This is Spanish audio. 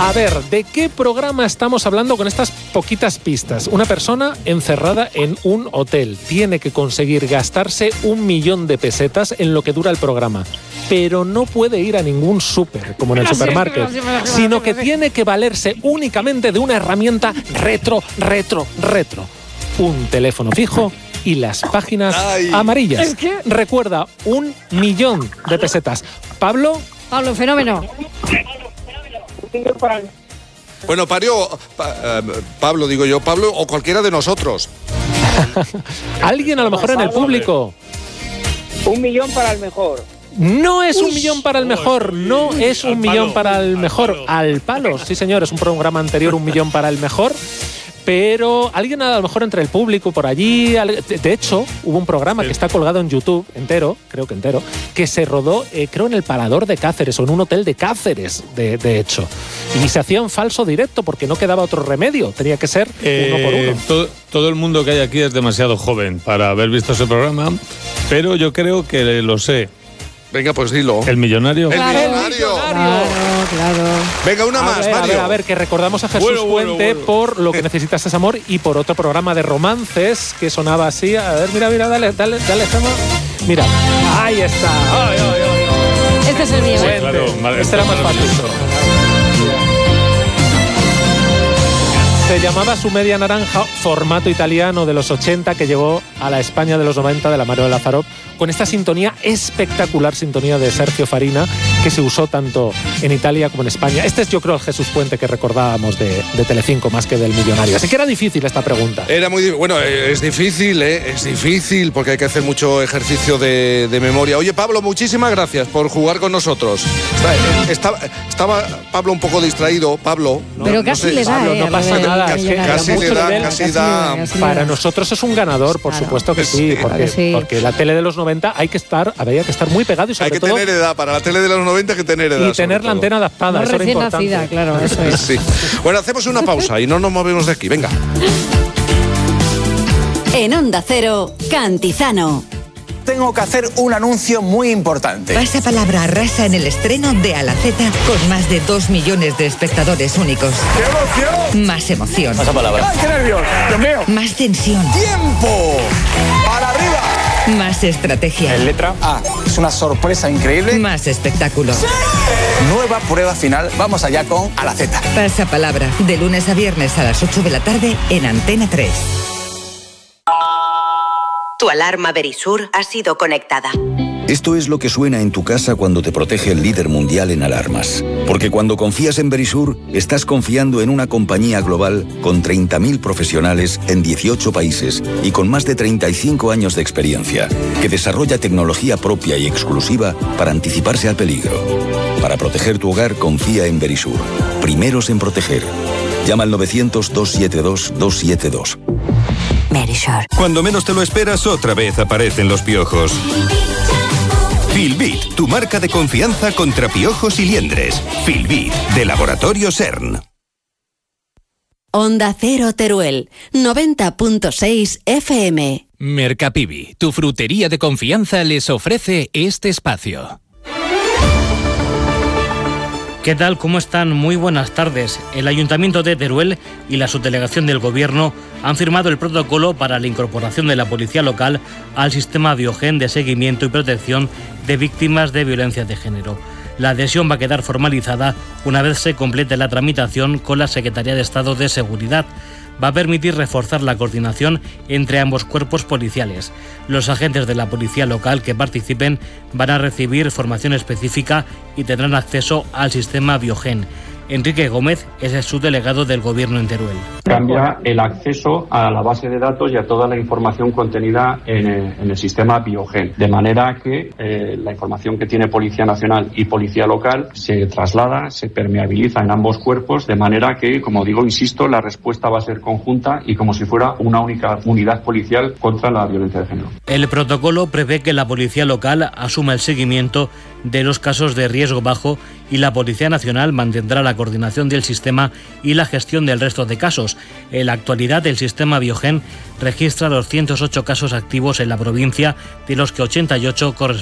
A ver, ¿de qué programa estamos hablando con estas poquitas pistas? Una persona encerrada en un hotel tiene que conseguir gastarse 1 millón de pesetas en lo que dura el programa, pero no puede ir a ningún súper, como en el supermarket, sino que tiene que valerse únicamente de una herramienta retro. Un teléfono fijo y las páginas amarillas. ¿Es que? Recuerda, 1 millón de pesetas. Pablo, fenómeno. Bueno, Pablo, digo yo, Pablo o cualquiera de nosotros. alguien a lo mejor en el público. 1 millón para el mejor. No es 1 millón para el mejor, no es 1 millón para el mejor. Al palo, sí señor, es un programa anterior, 1 millón para el mejor. Pero alguien a lo mejor entre el público por allí. De hecho, hubo un programa que está colgado en YouTube entero, que se rodó, creo, en el Parador de Cáceres o en un hotel de Cáceres, de hecho. Y se hacía en falso directo porque no quedaba otro remedio, tenía que ser uno por uno. Todo el mundo que hay aquí es demasiado joven para haber visto ese programa, pero yo creo que lo sé. Venga, pues dilo. ¿El millonario? ¡El millonario! Claro. Venga, una más, Mario. A ver, que recordamos a Jesús Puente por Lo que necesitas es amor y por otro programa de romances que sonaba así. A ver, mira, dale, Gemma. Mira, ahí está. Ay. Este es el mío. Claro, este era más fácil. Se llamaba Su media naranja, formato italiano de los 80 que llegó a la España de los 90 de la mano de Lazzarov, con esta sintonía, espectacular sintonía de Sergio Farina, que se usó tanto en Italia como en España. Este es, yo creo, el Jesús Puente que recordábamos de Telecinco más que del millonario. Así que era difícil esta pregunta. Era muy bueno, es difícil porque hay que hacer mucho ejercicio de memoria. Oye, Pablo, muchísimas gracias por jugar con nosotros. Estaba Pablo un poco distraído, Pablo. Pero casi le da, Pablo, no pasa nada. Casi da. Para nosotros es un ganador, por supuesto que sí, porque la tele de los 90 había que estar muy pegado y sobre todo... Hay que tener edad, para la tele de los 90 hay que tener edad. Y tener la antena adaptada, no eso era importante. Nacida, claro, eso es. Sí. Bueno, hacemos una pausa y no nos movemos de aquí, venga. En Onda Cero, Cantizano. Tengo que hacer un anuncio muy importante. Pasapalabra arrasa en el estreno de A la Z con más de 2 millones de espectadores únicos. ¡Qué emoción! Más emoción. Pasapalabra. ¡Ay, qué nervios! ¡Dios mío! Más tensión. ¡Tiempo! ¡Para arriba! Más estrategia. En letra A. Es una sorpresa increíble. Más espectáculo. ¡Sí! Nueva prueba final. Vamos allá con A la Z. Pasapalabra. De lunes a viernes a las 8 de la tarde en Antena 3. Tu alarma Verisur ha sido conectada. Esto es lo que suena en tu casa cuando te protege el líder mundial en alarmas. Porque cuando confías en Verisur, estás confiando en una compañía global con 30.000 profesionales en 18 países y con más de 35 años de experiencia, que desarrolla tecnología propia y exclusiva para anticiparse al peligro. Para proteger tu hogar, confía en Verisur. Primeros en proteger. Llama al 900-272-272. Verisur. Cuando menos te lo esperas, otra vez aparecen los piojos. Filbit, tu marca de confianza contra piojos y liendres. Filbit, de Laboratorio CERN. Onda Cero Teruel, 90.6 FM. Mercapivi, tu frutería de confianza, les ofrece este espacio. ¿Qué tal? ¿Cómo están? Muy buenas tardes. El Ayuntamiento de Teruel y la subdelegación del Gobierno han firmado el protocolo para la incorporación de la policía local al sistema Biogen de seguimiento y protección de víctimas de violencia de género. La adhesión va a quedar formalizada una vez se complete la tramitación con la Secretaría de Estado de Seguridad. Va a permitir reforzar la coordinación entre ambos cuerpos policiales. Los agentes de la policía local que participen van a recibir formación específica y tendrán acceso al sistema Biogen. Enrique Gómez es el subdelegado del Gobierno en Teruel. Cambia el acceso a la base de datos y a toda la información contenida en el sistema Biogen, de manera que la información que tiene Policía Nacional y Policía Local se traslada, se permeabiliza en ambos cuerpos, de manera que, como digo, insisto, la respuesta va a ser conjunta y como si fuera una única unidad policial contra la violencia de género. El protocolo prevé que la Policía Local asuma el seguimiento de los casos de riesgo bajo y la Policía Nacional mantendrá la coordinación del sistema y la gestión del resto de casos. En la actualidad, el sistema Biogen registra 208 casos activos en la provincia, de los que 88 corresponden